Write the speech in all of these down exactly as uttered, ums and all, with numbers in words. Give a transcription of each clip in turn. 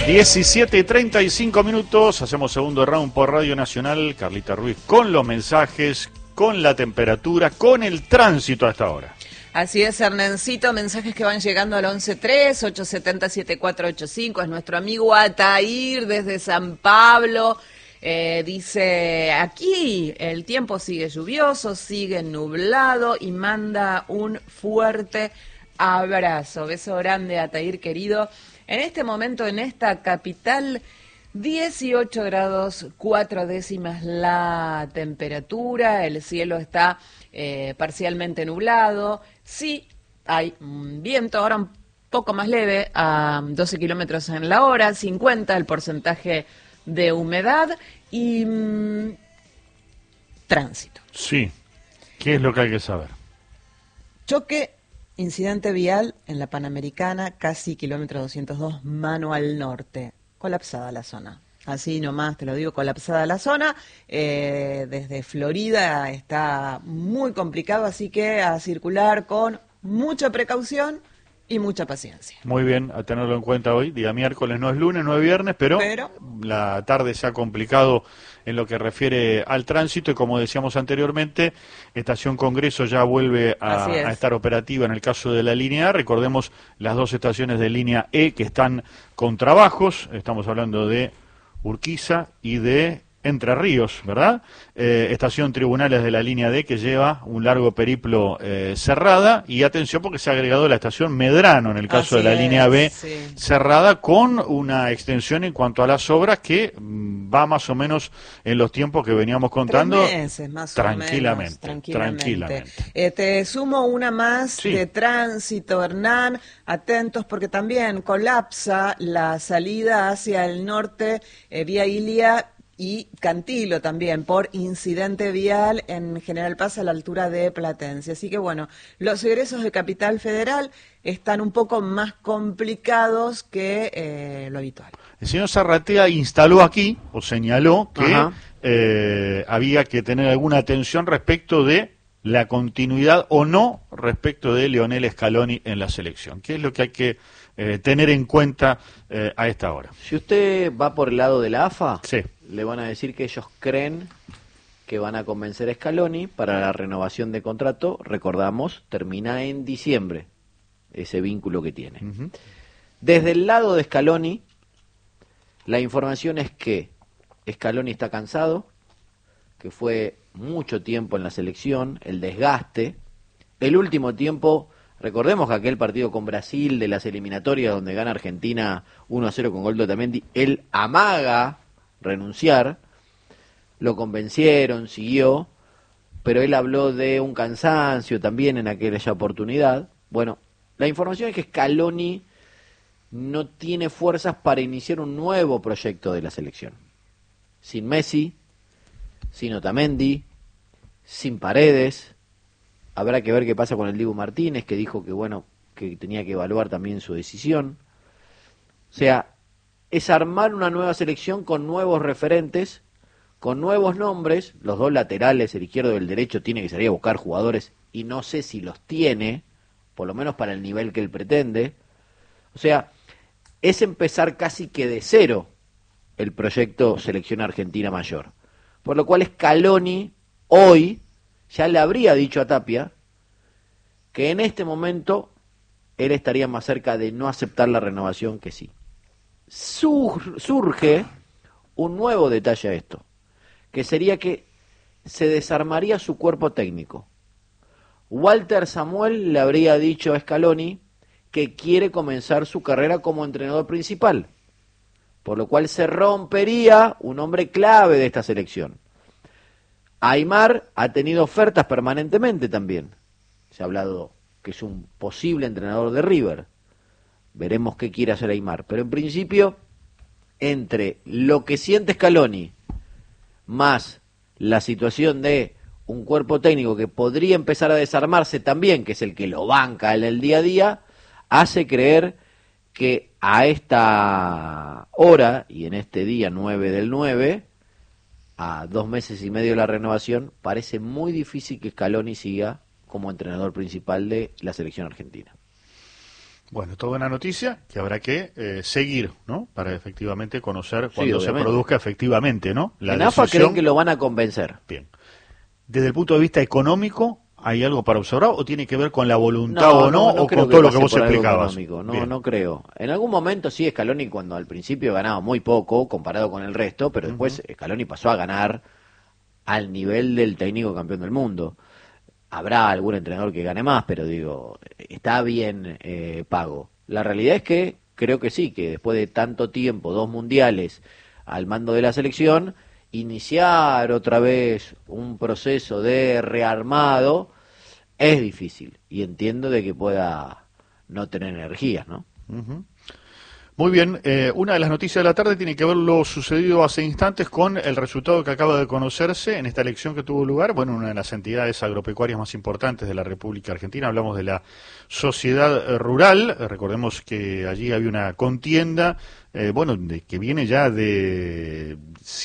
diecisiete y treinta y cinco minutos, hacemos segundo round por Radio Nacional. Carlita Ruiz con los mensajes, con la temperatura, con el tránsito hasta ahora. Así es, Hernancito, mensajes que van llegando al once tres, ocho siete cero, siete cuatro ocho cinco, es nuestro amigo Atair desde San Pablo, eh, dice, aquí el tiempo sigue lluvioso, sigue nublado y manda un fuerte abrazo. Beso grande, Atair, querido. En este momento, en esta capital, dieciocho grados, cuatro décimas la temperatura, el cielo está eh, parcialmente nublado, sí hay un viento, ahora un poco más leve, a doce kilómetros en la hora, cincuenta el porcentaje de humedad y mmm, tránsito. Sí, ¿qué es lo que hay que saber? Choque. Incidente vial en la Panamericana, casi kilómetro doscientos dos, mano al norte. Colapsada la zona. Así nomás te lo digo, colapsada la zona. Eh, desde Florida está muy complicado, así que a circular con mucha precaución y mucha paciencia. Muy bien, a tenerlo en cuenta hoy. Día miércoles, no es lunes, no es viernes, pero, pero la tarde se ha complicado en lo que refiere al tránsito y como decíamos anteriormente, Estación Congreso ya vuelve a, a estar operativa en el caso de la línea A. Recordemos las dos estaciones de línea E que están con trabajos, estamos hablando de Urquiza y de Entre Ríos, ¿verdad? Eh, estación Tribunales de la línea D que lleva un largo periplo eh, cerrada y atención porque se ha agregado la estación Medrano en el caso Así de la es, línea B sí. cerrada con una extensión en cuanto a las obras que mm, va más o menos en los tiempos que veníamos contando. Tres meses, más tranquilamente, o menos, tranquilamente. tranquilamente. Eh, te sumo una más sí. de tránsito, Hernán, atentos porque también colapsa la salida hacia el norte, eh, vía Ilia y Cantilo también, por incidente vial en General Paz a la altura de Platense. Así que bueno, los egresos de Capital Federal están un poco más complicados que eh, lo habitual. El señor Zarratea instaló aquí, o señaló, que eh, había que tener alguna atención respecto de la continuidad o no respecto de Leonel Scaloni en la selección. ¿Qué es lo que hay que eh, tener en cuenta eh, a esta hora? Si usted va por el lado de la A F A, sí. le van a decir que ellos creen que van a convencer a Scaloni para la renovación de contrato. Recordamos, termina en diciembre ese vínculo que tiene. Uh-huh. Desde el lado de Scaloni, la información es que Scaloni está cansado, que fue mucho tiempo en la selección, el desgaste, el último tiempo. Recordemos que aquel partido con Brasil de las eliminatorias donde gana Argentina uno a cero con gol de Otamendi, él amaga renunciar, lo convencieron, siguió, pero él habló de un cansancio también en aquella oportunidad. Bueno, la información es que Scaloni no tiene fuerzas para iniciar un nuevo proyecto de la selección. Sin Messi, sin Otamendi, sin Paredes. Habrá que ver qué pasa con el Dibu Martínez, que dijo que bueno, que tenía que evaluar también su decisión. O sea, es armar una nueva selección con nuevos referentes, con nuevos nombres. Los dos laterales, el izquierdo y el derecho, tiene que salir a buscar jugadores y no sé si los tiene, por lo menos para el nivel que él pretende. O sea, es empezar casi que de cero el proyecto Selección Argentina Mayor. Por lo cual Scaloni hoy ya le habría dicho a Tapia que en este momento él estaría más cerca de no aceptar la renovación que sí. Sur, surge un nuevo detalle a esto, que sería que se desarmaría su cuerpo técnico. Walter Samuel le habría dicho a Scaloni que quiere comenzar su carrera como entrenador principal, por lo cual se rompería un hombre clave de esta selección. Aimar ha tenido ofertas permanentemente también. Se ha hablado que es un posible entrenador de River. Veremos qué quiere hacer Aimar. Pero en principio, entre lo que siente Scaloni, más la situación de un cuerpo técnico que podría empezar a desarmarse también, que es el que lo banca en el día a día, hace creer que a esta hora, y en este día nueve del nueve, a dos meses y medio de la renovación, parece muy difícil que Scaloni siga como entrenador principal de la selección argentina. Bueno, toda una noticia que habrá que eh, seguir, ¿no? Para efectivamente conocer cuando sí, se produzca efectivamente, ¿no? La en AFA decisión... creen que lo van a convencer. Bien. Desde el punto de vista económico, ¿hay algo para observar o tiene que ver con la voluntad no, o no, no, no o con que todo lo que vos explicabas? No, Bien. no creo. En algún momento sí, Scaloni cuando al principio ganaba muy poco comparado con el resto, pero después uh-huh. Scaloni pasó a ganar al nivel del técnico campeón del mundo. Habrá algún entrenador que gane más, pero digo, está bien eh, pago. La realidad es que creo que sí, que después de tanto tiempo, dos mundiales al mando de la selección, iniciar otra vez un proceso de rearmado es difícil. Y entiendo de que pueda no tener energías, ¿no? Uh-huh. Muy bien, eh, una de las noticias de la tarde tiene que ver lo sucedido hace instantes con el resultado que acaba de conocerse en esta elección que tuvo lugar, bueno, una de las entidades agropecuarias más importantes de la República Argentina, hablamos de la Sociedad Rural, recordemos que allí había una contienda, eh, bueno, de, que viene ya de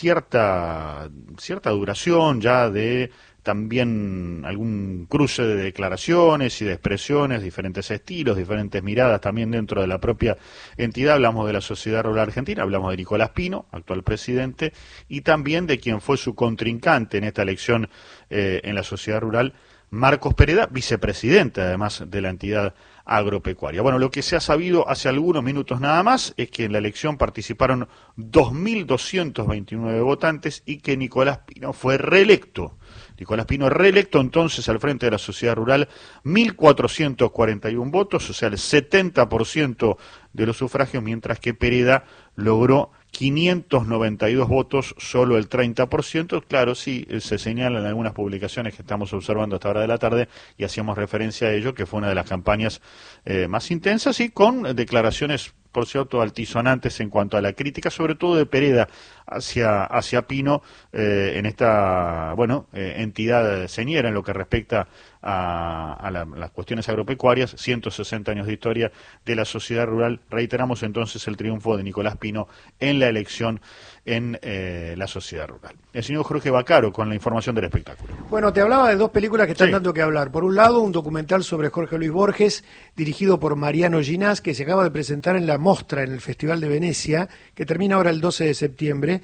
cierta, cierta duración, ya de también algún cruce de declaraciones y de expresiones, diferentes estilos, diferentes miradas también dentro de la propia entidad. Hablamos de la Sociedad Rural Argentina, hablamos de Nicolás Pino, actual presidente, y también de quien fue su contrincante en esta elección eh, en la Sociedad Rural, Marcos Pereda, vicepresidente además de la entidad agropecuaria. Bueno, lo que se ha sabido hace algunos minutos nada más es que en la elección participaron dos mil doscientos veintinueve votantes y que Nicolás Pino fue reelecto. Nicolás Pino reelecto entonces al frente de la Sociedad Rural, mil cuatrocientos cuarenta y uno votos, o sea, el setenta por ciento de los sufragios, mientras que Pereda logró quinientos noventa y dos votos, solo el treinta por ciento. Claro, sí, se señalan en algunas publicaciones que estamos observando a esta hora de la tarde y hacíamos referencia a ello, que fue una de las campañas eh, más intensas y con declaraciones, por cierto, altisonantes en cuanto a la crítica, sobre todo de Pereda hacia, hacia Pino eh, en esta, bueno, eh, entidad señera en lo que respecta a, a, la, a las cuestiones agropecuarias, ciento sesenta años de historia de la sociedad rural. Reiteramos entonces el triunfo de Nicolás Pino en la elección en eh, la sociedad rural. El señor Jorge Bacaro con la información del espectáculo. Bueno, te hablaba de dos películas que están sí. dando que hablar. Por un lado, un documental sobre Jorge Luis Borges, dirigido por Mariano Ginás, que se acaba de presentar en la Mostra, en el Festival de Venecia, que termina ahora el doce de septiembre.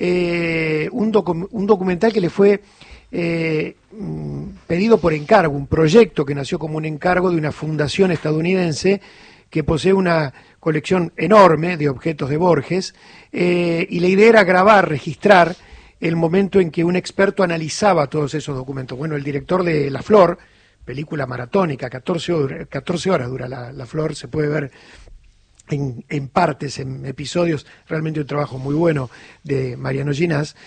Eh, un, docu- un documental que le fue eh, pedido por encargo, un proyecto que nació como un encargo de una fundación estadounidense que posee una colección enorme de objetos de Borges, eh, y la idea era grabar, registrar el momento en que un experto analizaba todos esos documentos. Bueno, el director de La Flor, película maratónica, catorce horas, catorce horas dura la, la Flor, se puede ver en, en partes, en episodios, realmente un trabajo muy bueno de Mariano Ginás,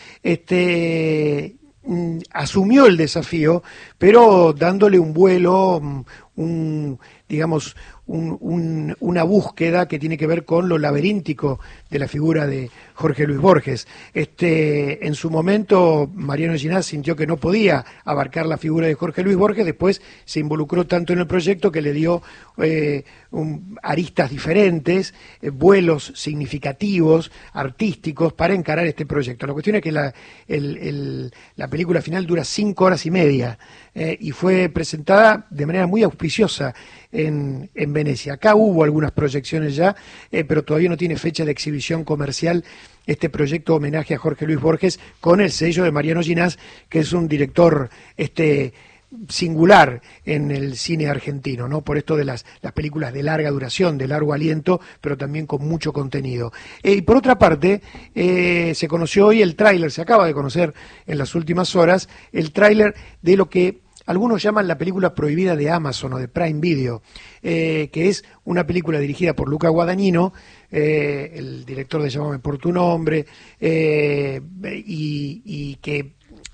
este, mm, asumió el desafío, pero dándole un vuelo, un, digamos, Un, un, una búsqueda que tiene que ver con lo laberíntico de la figura de Jorge Luis Borges. Este, en su momento, Mariano Ginás sintió que no podía abarcar la figura de Jorge Luis Borges, después se involucró tanto en el proyecto que le dio eh, un, aristas diferentes, eh, vuelos significativos, artísticos, para encarar este proyecto. La cuestión es que la, el, el, la película final dura cinco horas y media, eh, y fue presentada de manera muy auspiciosa en, en Venecia. Acá hubo algunas proyecciones ya, eh, pero todavía no tiene fecha de exhibición comercial este proyecto homenaje a Jorge Luis Borges, con el sello de Mariano Ginás, que es un director este singular en el cine argentino, ¿no? Por esto de las, las películas de larga duración, de largo aliento, pero también con mucho contenido. Eh, y por otra parte, eh, se conoció hoy el tráiler, se acaba de conocer en las últimas horas, el tráiler de lo que algunos llaman la película prohibida de Amazon o de Prime Video, eh, que es una película dirigida por Luca Guadagnino, eh, el director de Llámame por tu nombre, eh, y, y que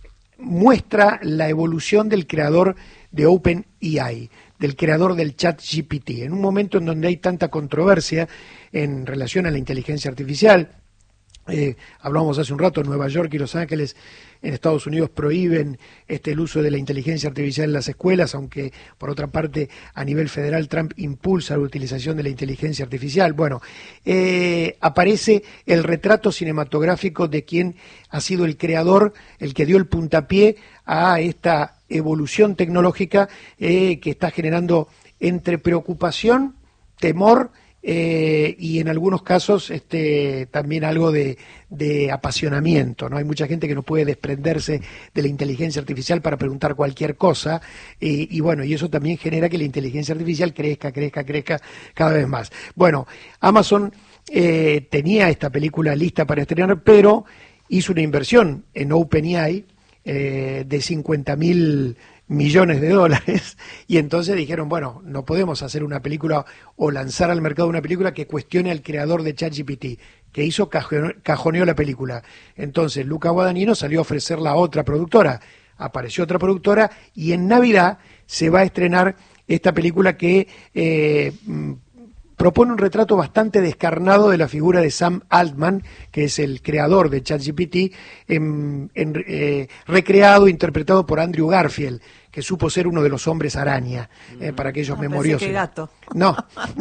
muestra la evolución del creador de OpenAI, del creador del chat G P T, en un momento en donde hay tanta controversia en relación a la inteligencia artificial. Eh, hablábamos hace un rato, Nueva York y Los Ángeles en Estados Unidos prohíben este, el uso de la inteligencia artificial en las escuelas, aunque por otra parte a nivel federal Trump impulsa la utilización de la inteligencia artificial. Bueno, eh, aparece el retrato cinematográfico de quien ha sido el creador, el que dio el puntapié a esta evolución tecnológica eh, que está generando entre preocupación, temor eh, y en algunos casos este, también algo de, de apasionamiento, ¿no? Hay mucha gente que no puede desprenderse de la inteligencia artificial para preguntar cualquier cosa y, y bueno, y eso también genera que la inteligencia artificial crezca, crezca, crezca cada vez más. Bueno, Amazon eh, tenía esta película lista para estrenar, pero hizo una inversión en OpenAI eh, de cincuenta mil millones de dólares y entonces dijeron, bueno, no podemos hacer una película o lanzar al mercado una película que cuestione al creador de ChatGPT, que hizo cajon- cajoneó la película. Entonces Luca Guadagnino salió a ofrecerla a otra productora, apareció otra productora y en Navidad se va a estrenar esta película que eh, propone un retrato bastante descarnado de la figura de Sam Altman, que es el creador de ChatGPT, en, en, eh, recreado, interpretado por Andrew Garfield, que supo ser uno de los hombres araña, eh, para aquellos no, memoriosos. Que gato. No.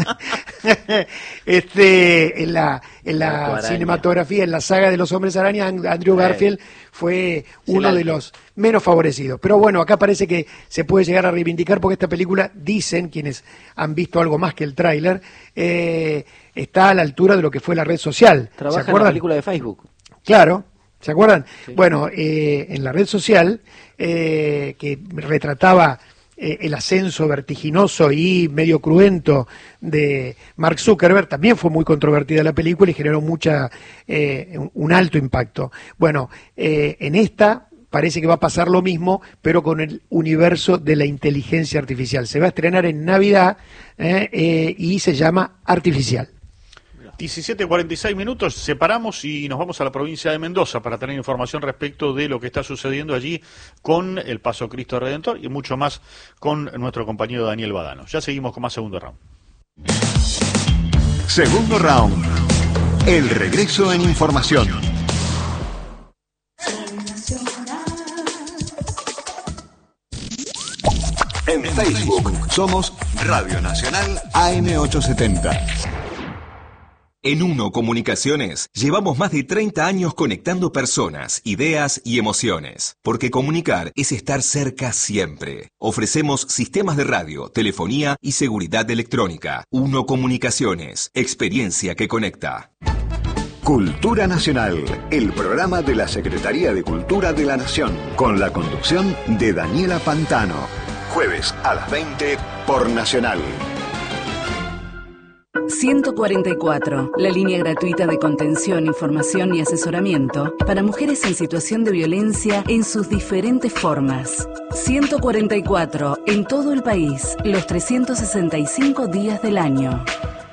este, en la, en la cinematografía, en la saga de los hombres araña, Andrew Garfield fue uno de los menos favorecidos. Pero bueno, acá parece que se puede llegar a reivindicar porque esta película, dicen quienes han visto algo más que el tráiler, eh, está a la altura de lo que fue la red social. Trabaja en la película de Facebook. Claro. ¿Se acuerdan? Sí. Bueno, eh, en la red social, eh, que retrataba eh, el ascenso vertiginoso y medio cruento de Mark Zuckerberg, también fue muy controvertida la película y generó mucha eh, un alto impacto. Bueno, eh, en esta parece que va a pasar lo mismo, pero con el universo de la inteligencia artificial. Se va a estrenar en Navidad eh, eh, y se llama Artificial. diecisiete cuarenta y seis minutos, separamos y nos vamos a la provincia de Mendoza para tener información respecto de lo que está sucediendo allí con el Paso Cristo Redentor y mucho más con nuestro compañero Daniel Badano. Ya seguimos con más Segundo Round. Segundo Round, el regreso en información. En Facebook somos Radio Nacional A M ochocientos setenta. En Uno Comunicaciones llevamos más de treinta años conectando personas, ideas y emociones, porque comunicar es estar cerca siempre. Ofrecemos sistemas de radio, telefonía y seguridad electrónica. Uno Comunicaciones, experiencia que conecta. Cultura Nacional, el programa de la Secretaría de Cultura de la Nación, con la conducción de Daniela Pantano. Jueves a las veinte por Nacional. ciento cuarenta y cuatro, la línea gratuita de contención, información y asesoramiento para mujeres en situación de violencia en sus diferentes formas. ciento cuarenta y cuatro, en todo el país, los trescientos sesenta y cinco días del año.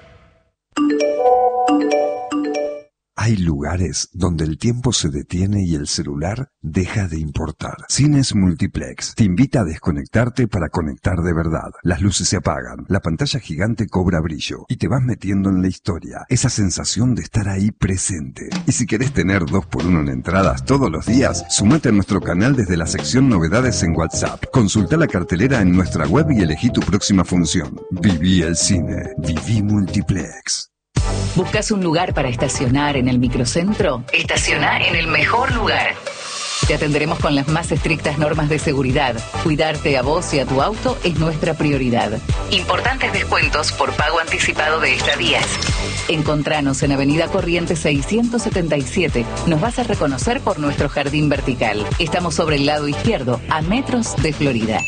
Hay lugares donde el tiempo se detiene y el celular deja de importar. Cines Multiplex te invita a desconectarte para conectar de verdad. Las luces se apagan, la pantalla gigante cobra brillo y te vas metiendo en la historia. Esa sensación de estar ahí presente. Y si querés tener dos por uno en entradas todos los días, sumate a nuestro canal desde la sección Novedades en WhatsApp. Consulta la cartelera en nuestra web y elegí tu próxima función. Viví el cine. Viví Multiplex. ¿Buscas un lugar para estacionar en el microcentro? Estaciona en el mejor lugar. Te atenderemos con las más estrictas normas de seguridad. Cuidarte a vos y a tu auto es nuestra prioridad. Importantes descuentos por pago anticipado de estadías. Encontranos en Avenida Corrientes seiscientos setenta y siete. Nos vas a reconocer por nuestro jardín vertical. Estamos sobre el lado izquierdo, a metros de Florida.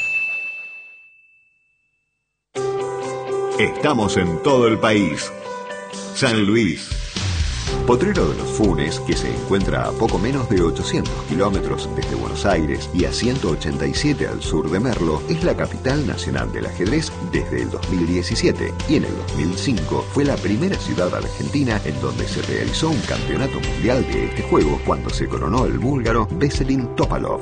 Estamos en todo el país. San Luis. Potrero de los Funes, que se encuentra a poco menos de ochocientos kilómetros desde Buenos Aires y a ciento ochenta y siete al sur de Merlo, es la capital nacional del ajedrez desde el dos mil diecisiete y en el dos mil cinco fue la primera ciudad argentina en donde se realizó un campeonato mundial de este juego cuando se coronó el búlgaro Veselin Topalov.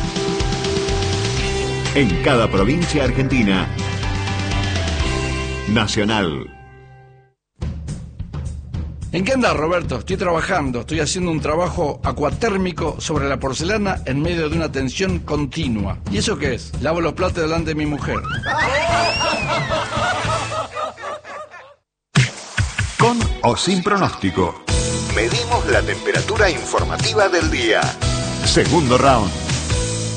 En cada provincia argentina, Nacional. ¿En qué andás, Roberto? Estoy trabajando, estoy haciendo un trabajo acuatérmico sobre la porcelana en medio de una tensión continua. ¿Y eso qué es? Lavo los platos delante de mi mujer. Con o sin pronóstico, medimos la temperatura informativa del día. Segundo round.